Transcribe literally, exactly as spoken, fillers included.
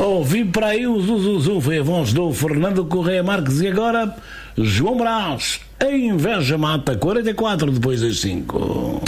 Ouvi para aí o Zuzuzu, foi a voz do Fernando Correia Marques. E agora, João Brás, a inveja mata, quarenta e quatro depois das cinco.